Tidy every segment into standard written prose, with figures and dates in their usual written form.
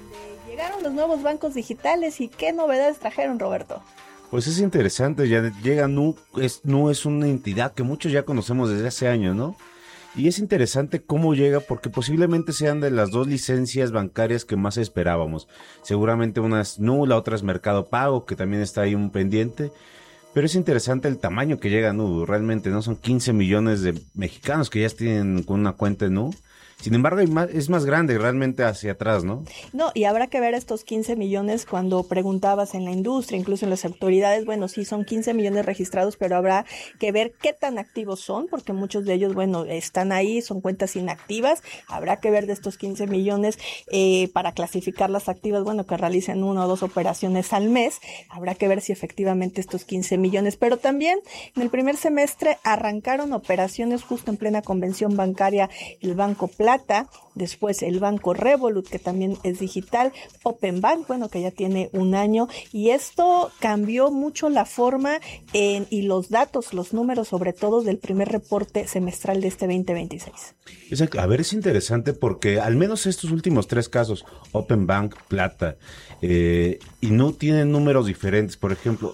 Llegaron los nuevos bancos digitales y qué novedades trajeron, Roberto. Pues es interesante, ya llega Nu es una entidad que muchos ya conocemos desde hace años, ¿no? Y es interesante cómo llega porque posiblemente sean de las dos licencias bancarias que más esperábamos. Seguramente una es Nu, la otra es Mercado Pago, que también está ahí un pendiente. Pero es interesante el tamaño que llega Nu, realmente, ¿no? Son 15 millones de mexicanos que ya tienen con una cuenta en Nu. Sin embargo, es más grande realmente hacia atrás, ¿no? No, y habrá que ver estos 15 millones cuando preguntabas en la industria, incluso en las autoridades. Bueno, sí, son 15 millones registrados, pero habrá que ver qué tan activos son, porque muchos de ellos, bueno, están ahí, son cuentas inactivas. Habrá que ver de estos 15 millones para clasificar las activas, bueno, que realicen 1 o 2 operaciones al mes. Habrá que ver si efectivamente estos 15 millones, pero también en el primer semestre arrancaron operaciones justo en plena convención bancaria, el Banco Plata, después el Banco Revolut, que también es digital, Open Bank, bueno, que ya tiene un año, y esto cambió mucho la forma y los datos, los números, sobre todo del primer reporte semestral de este 2026. A ver, es interesante porque al menos estos últimos 3 casos, Open Bank, Plata, y no tienen números diferentes. Por ejemplo,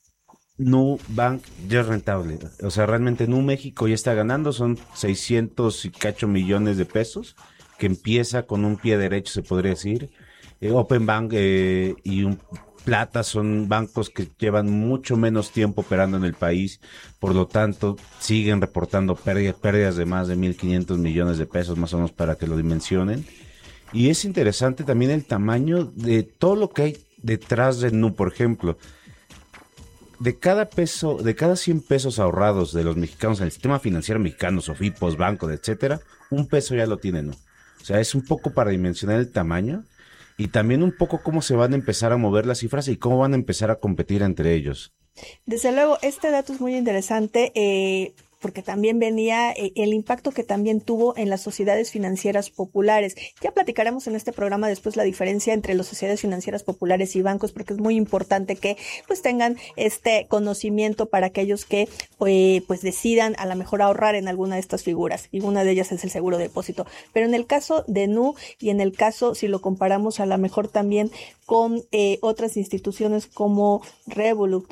Nu Bank ya es rentable, o sea, realmente Nu México ya está ganando, son 600 y cacho millones de pesos, que empieza con un pie derecho, se podría decir. Open Bank y un Plata son bancos que llevan mucho menos tiempo operando en el país, por lo tanto siguen reportando pérdidas de más de 1.500 millones de pesos, más o menos, para que lo dimensionen. Y es interesante también el tamaño de todo lo que hay detrás de Nu. Por ejemplo, de cada 100 pesos ahorrados de los mexicanos en el sistema financiero mexicano, Sofipos, bancos, etcétera, un peso ya lo tienen, ¿no? O sea, es un poco para dimensionar el tamaño y también un poco cómo se van a empezar a mover las cifras y cómo van a empezar a competir entre ellos. Desde luego, este dato es muy interesante, porque también venía el impacto que también tuvo en las sociedades financieras populares. Ya platicaremos en este programa después la diferencia entre las sociedades financieras populares y bancos, porque es muy importante que pues tengan este conocimiento para aquellos que pues decidan a lo mejor ahorrar en alguna de estas figuras, y una de ellas es el seguro de depósito. Pero en el caso de Nu y en el caso, si lo comparamos a lo mejor también con otras instituciones como Revolut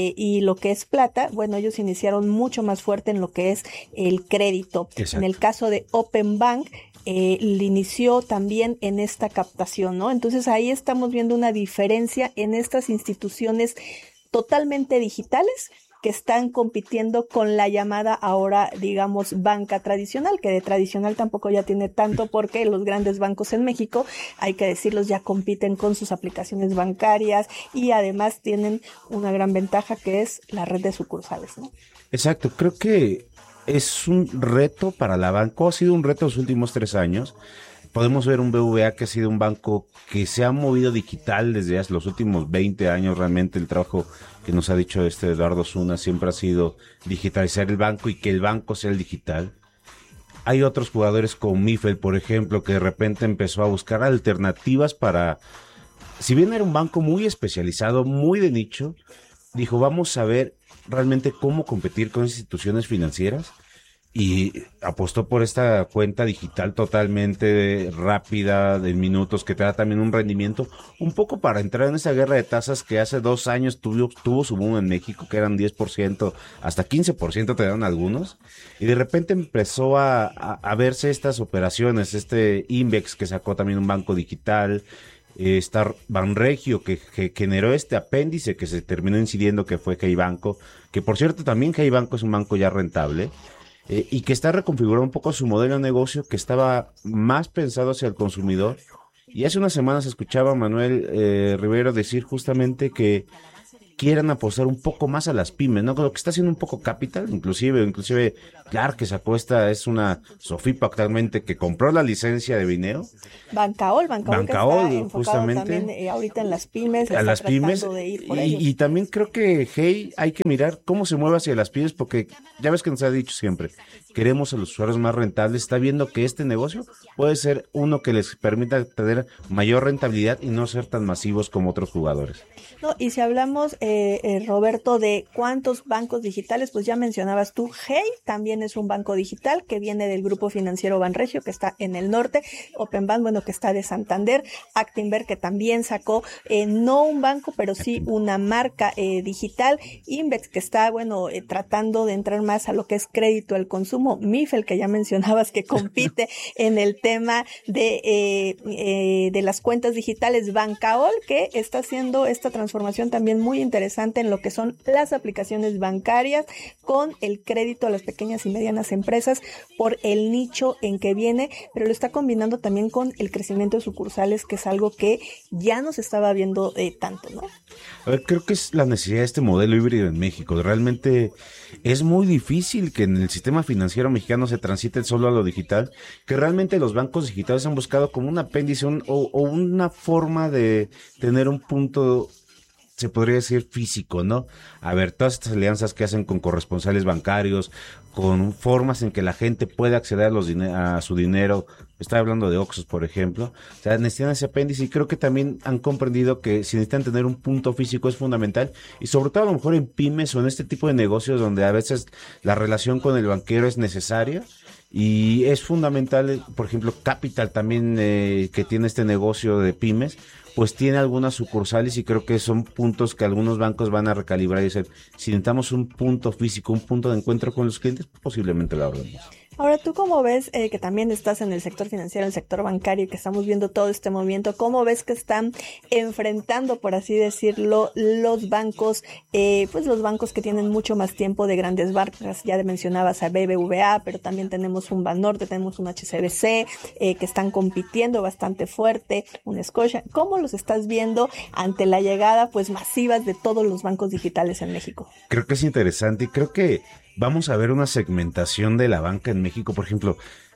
y lo que es Plata, bueno, ellos iniciaron mucho más fuerte en lo que es el crédito. Exacto. En el caso de Open Bank, le inició también en esta captación, ¿no? Entonces ahí estamos viendo una diferencia en estas instituciones totalmente digitales que están compitiendo con la llamada ahora, digamos, banca tradicional, que de tradicional tampoco ya tiene tanto, porque los grandes bancos en México, hay que decirlos, ya compiten con sus aplicaciones bancarias y además tienen una gran ventaja, que es la red de sucursales, ¿no? Exacto, creo que es un reto para la banca, ha sido un reto los últimos 3 años. Podemos ver un BBVA que ha sido un banco que se ha movido digital desde hace los últimos 20 años. Realmente el trabajo que nos ha dicho Eduardo Zuna siempre ha sido digitalizar el banco y que el banco sea el digital. Hay otros jugadores como Mifel, por ejemplo, que de repente empezó a buscar alternativas para... Si bien era un banco muy especializado, muy de nicho, dijo, vamos a ver realmente cómo competir con instituciones financieras, y apostó por esta cuenta digital totalmente rápida, de minutos, que te da también un rendimiento, un poco para entrar en esa guerra de tasas que hace 2 años tuvo su boom en México, que eran 10%, hasta 15% te dan algunos, y de repente empezó a verse estas operaciones, este Invex que sacó también un banco digital, está Banregio que generó este apéndice que se terminó incidiendo, que fue Hey Banco, que por cierto también Hey Banco es un banco ya rentable, y que está reconfigurando un poco su modelo de negocio, que estaba más pensado hacia el consumidor. Y hace unas semanas escuchaba a Manuel Rivero decir justamente que quieran apostar un poco más a las pymes, ¿no? Lo que está haciendo un poco Capital, inclusive Clark, que sacó es una Sofipo actualmente, que compró la licencia de Bineo. Bancaol que está justamente también ahorita en las pymes, a las pymes, de ir por y también creo que hay que mirar cómo se mueve hacia las pymes, porque ya ves que nos ha dicho siempre, queremos a los usuarios más rentables. Está viendo que este negocio puede ser uno que les permita tener mayor rentabilidad y no ser tan masivos como otros jugadores. No, y si hablamos Roberto, de cuántos bancos digitales, pues ya mencionabas tú, Hey también es un banco digital que viene del grupo financiero Banregio, que está en el norte, Openbank, bueno, que está de Santander, Actinver, que también sacó no un banco, pero sí una marca digital, Invex, que está, bueno, tratando de entrar más a lo que es crédito al consumo, Mifel, que ya mencionabas que compite en el tema de las cuentas digitales, Bancaol, que está haciendo esta transformación también muy interesante en lo que son las aplicaciones bancarias con el crédito a las pequeñas y medianas empresas por el nicho en que viene, pero lo está combinando también con el crecimiento de sucursales, que es algo que ya no se estaba viendo tanto, ¿no? A ver, creo que es la necesidad de este modelo híbrido en México. Realmente es muy difícil que en el sistema financiero mexicano se transite solo a lo digital, que realmente los bancos digitales han buscado como un apéndice o una forma de tener un punto, se podría decir, físico, ¿no? A ver, todas estas alianzas que hacen con corresponsales bancarios, con formas en que la gente puede acceder a su dinero, estoy hablando de Oxxos, por ejemplo, o sea, necesitan ese apéndice, y creo que también han comprendido que si necesitan tener un punto físico es fundamental, y sobre todo a lo mejor en pymes o en este tipo de negocios donde a veces la relación con el banquero es necesaria. Y es fundamental, por ejemplo, Capital también, que tiene este negocio de pymes, pues tiene algunas sucursales, y creo que son puntos que algunos bancos van a recalibrar y decir, si necesitamos un punto físico, un punto de encuentro con los clientes, posiblemente lo hablemos. Ahora, ¿tú cómo ves que también estás en el sector financiero, en el sector bancario, y que estamos viendo todo este movimiento? ¿Cómo ves que están enfrentando, por así decirlo, los bancos, pues los bancos que tienen mucho más tiempo de grandes bancas? Ya mencionabas a BBVA, pero también tenemos un Banorte, tenemos un HSBC, que están compitiendo bastante fuerte, un Scotia. ¿Cómo los estás viendo ante la llegada, pues, masivas de todos los bancos digitales en México? Creo que es interesante, y creo que vamos a ver una segmentación de la banca en México. Por ejemplo,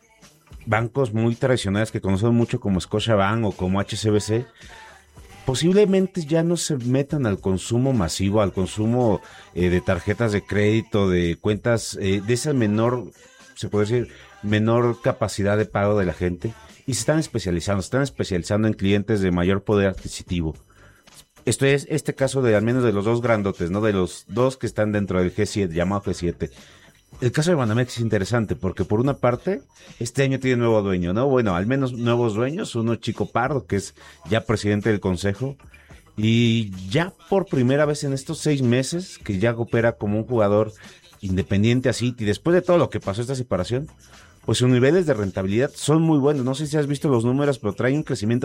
bancos muy tradicionales que conocemos mucho como Scotiabank o como HSBC, posiblemente ya no se metan al consumo masivo, al consumo de tarjetas de crédito, de cuentas, de esa menor, se puede decir, menor capacidad de pago de la gente, y se están especializando en clientes de mayor poder adquisitivo. Esto es este caso de al menos de los dos grandotes, ¿no? De los dos que están dentro del G7, llamado G7. El caso de Banamex es interesante porque, por una parte, este año tiene nuevo dueño, ¿no? Bueno, al menos nuevos dueños. Uno, Chico Pardo, que es ya presidente del consejo, y ya por primera vez en estos 6 meses que ya opera como un jugador independiente así, y después de todo lo que pasó esta separación, pues sus niveles de rentabilidad son muy buenos. No sé si has visto los números, pero trae un crecimiento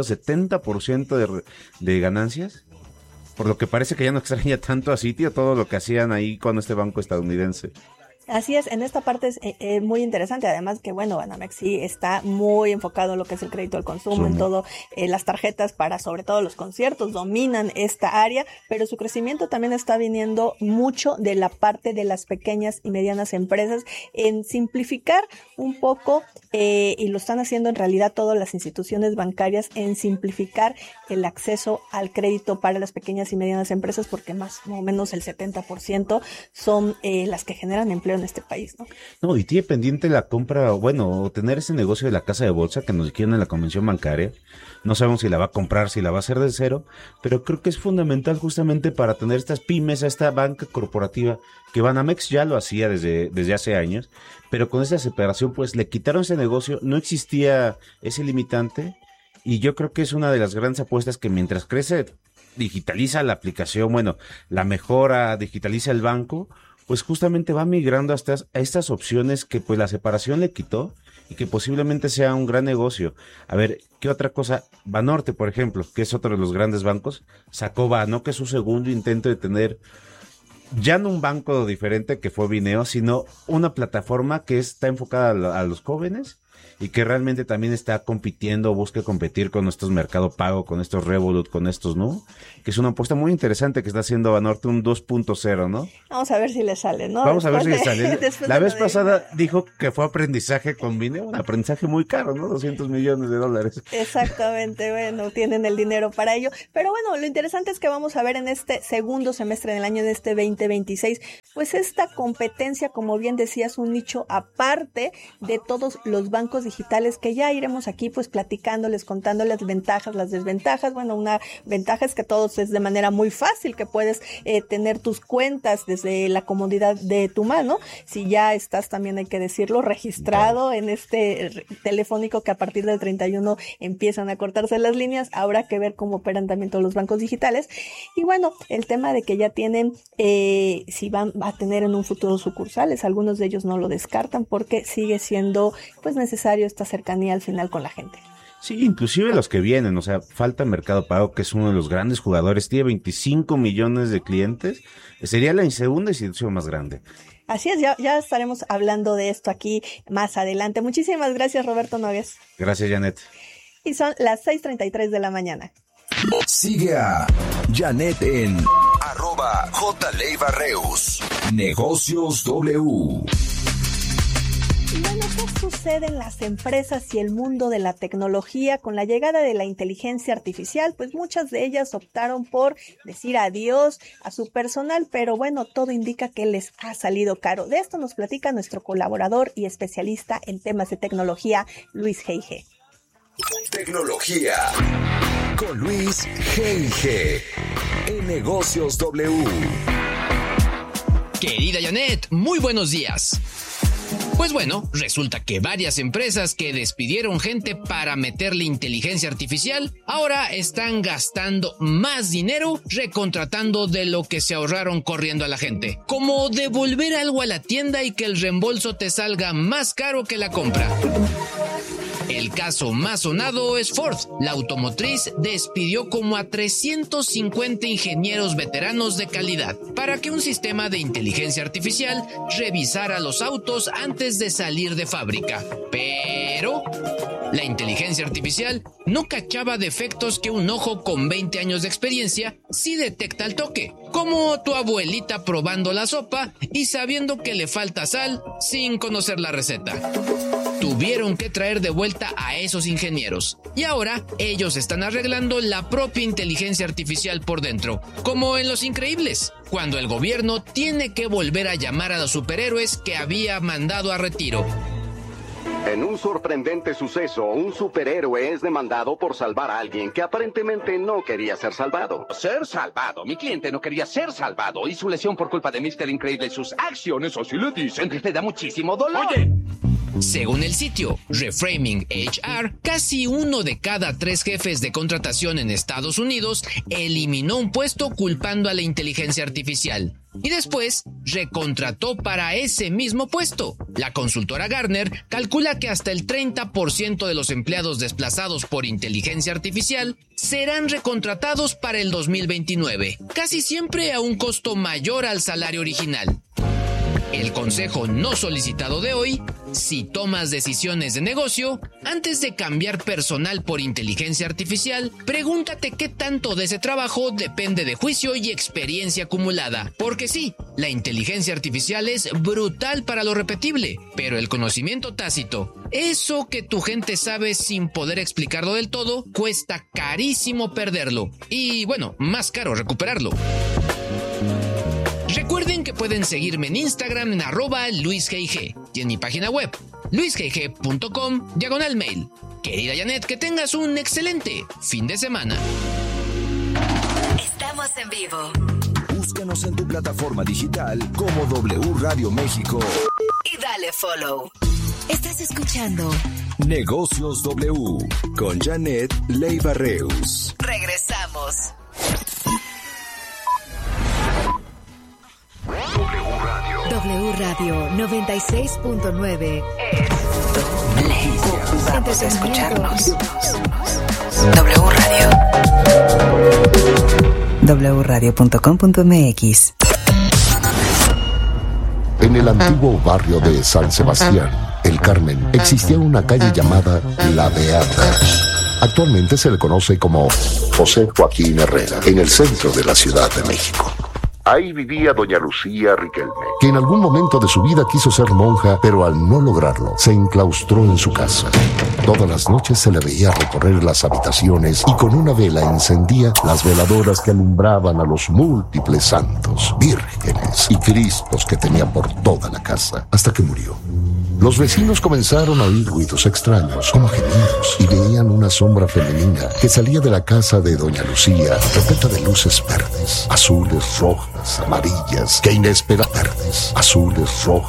70% de ganancias. Por lo que parece que ya no extraña tanto a Citi, todo lo que hacían ahí con este banco estadounidense. Así es, en esta parte es muy interesante, además que, bueno, Banamex sí está muy enfocado en lo que es el crédito al consumo, en todo, las tarjetas para sobre todo los conciertos, dominan esta área, pero su crecimiento también está viniendo mucho de la parte de las pequeñas y medianas empresas, en simplificar un poco, y lo están haciendo en realidad todas las instituciones bancarias, en simplificar el acceso al crédito para las pequeñas y medianas empresas, porque más o menos el 70% son las que generan empleo en este país, ¿no? No, y tiene pendiente la compra, bueno, o tener ese negocio de la casa de bolsa que nos quieren en la convención bancaria. No sabemos si la va a comprar, si la va a hacer de cero, pero creo que es fundamental justamente para tener estas pymes, a esta banca corporativa, que Banamex ya lo hacía desde hace años, pero con esta separación pues le quitaron ese negocio, no existía ese limitante, y yo creo que es una de las grandes apuestas que mientras crece, digitaliza la aplicación, bueno, la mejora, digitaliza el banco, pues justamente va migrando a estas opciones que pues la separación le quitó, y que posiblemente sea un gran negocio. A ver, ¿qué otra cosa? Banorte, por ejemplo, que es otro de los grandes bancos, sacó Bano, que es su segundo intento de tener ya no un banco diferente que fue Bineo, sino una plataforma que está enfocada a los jóvenes, y que realmente también está compitiendo, busca competir con estos Mercado Pago, con estos Revolut, con estos, ¿no? Que es una apuesta muy interesante que está haciendo Banorte, un 2.0, ¿no? Vamos a ver si le sale, ¿no? Vamos a ver si le sale. La vez pasada dijo que fue aprendizaje con Bineo, un aprendizaje muy caro, ¿no? $200 millones. Exactamente, bueno, tienen el dinero para ello. Pero bueno, lo interesante es que vamos a ver en este segundo semestre del año de este 2026, pues esta competencia, como bien decías, un nicho aparte de todos los bancos digitales, que ya iremos aquí pues platicándoles, contándoles las ventajas, las desventajas. Bueno, una ventaja es que todos es de manera muy fácil, que puedes tener tus cuentas desde la comodidad de tu mano. Si ya estás, también hay que decirlo, registrado en este telefónico, que a partir del 31 empiezan a cortarse las líneas, habrá que ver cómo operan también todos los bancos digitales. Y bueno, el tema de que ya tienen, si van a tener en un futuro sucursales, algunos de ellos no lo descartan, porque sigue siendo pues necesario esta cercanía al final con la gente. Sí, inclusive los que vienen, o sea, falta Mercado Pago, que es uno de los grandes jugadores, tiene 25 millones de clientes, sería la segunda institución más grande. Así es, ya estaremos hablando de esto aquí más adelante. Muchísimas gracias, Roberto Nogues. Gracias, Janet. Y son las 6:33 de la mañana. Sigue a Janet en @JLeiva-Reus. Negocios W. Y bueno, ¿qué sucede en las empresas y el mundo de la tecnología con la llegada de la inteligencia artificial? Pues muchas de ellas optaron por decir adiós a su personal, pero bueno, todo indica que les ha salido caro. De esto nos platica nuestro colaborador y especialista en temas de tecnología, Luis G.I.G. Tecnología con Luis G.I.G. en Negocios W. Querida Janet, muy buenos días. Pues bueno, resulta que varias empresas que despidieron gente para meterle inteligencia artificial ahora están gastando más dinero recontratando de lo que se ahorraron corriendo a la gente. Como devolver algo a la tienda y que el reembolso te salga más caro que la compra. El caso más sonado es Ford. La automotriz despidió como a 350 ingenieros veteranos de calidad para que un sistema de inteligencia artificial revisara los autos antes de salir de fábrica. Pero la inteligencia artificial no cachaba defectos que un ojo con 20 años de experiencia sí detecta al toque. Como tu abuelita probando la sopa y sabiendo que le falta sal sin conocer la receta. Tuvieron que traer de vuelta a esos ingenieros. Y ahora ellos están arreglando la propia inteligencia artificial por dentro. Como en Los Increíbles, cuando el gobierno tiene que volver a llamar a los superhéroes que había mandado a retiro. En un sorprendente suceso, un superhéroe es demandado por salvar a alguien que aparentemente no quería ser salvado. Ser salvado. Mi cliente no quería ser salvado y su lesión por culpa de Mr. Increíble y sus acciones, así le dicen, le da muchísimo dolor. Oye. Según el sitio Reframing HR, casi 1 de cada 3 jefes de contratación en Estados Unidos eliminó un puesto culpando a la inteligencia artificial. Y después recontrató para ese mismo puesto. La consultora Gartner calcula que hasta el 30% de los empleados desplazados por inteligencia artificial serán recontratados para el 2029, casi siempre a un costo mayor al salario original. El consejo no solicitado de hoy: si tomas decisiones de negocio, antes de cambiar personal por inteligencia artificial, pregúntate qué tanto de ese trabajo depende de juicio y experiencia acumulada. Porque sí, la inteligencia artificial es brutal para lo repetible, pero el conocimiento tácito, eso que tu gente sabe sin poder explicarlo del todo, cuesta carísimo perderlo. Y bueno, más caro recuperarlo. Recuerden que pueden seguirme en Instagram en @LuisGig y en mi página web, luisgig.com/mail. Querida Janet, que tengas un excelente fin de semana. Estamos en vivo. Búscanos en tu plataforma digital como W Radio México. Y dale follow. Estás escuchando Negocios W con Janet Leiva-Reus. Regresamos. W Radio 96.9 es antes de escucharnos. W Radio. wradio.com.mx. En el antiguo barrio de San Sebastián, El Carmen, existía una calle llamada La Beata. Actualmente se le conoce como José Joaquín Herrera, en el centro de la Ciudad de México. Ahí vivía doña Lucía Riquelme, que en algún momento de su vida quiso ser monja, pero al no lograrlo, se enclaustró en su casa. Todas las noches se le veía recorrer las habitaciones y con una vela encendía las veladoras que alumbraban a los múltiples santos, vírgenes y cristos que tenía por toda la casa, hasta que murió. Los vecinos comenzaron a oír ruidos extraños, como gemidos, y veían una sombra femenina que salía de la casa de doña Lucía, repleta de luces verdes, azules, rojas, amarillas, que inesperadamente verdes, azules, rojas,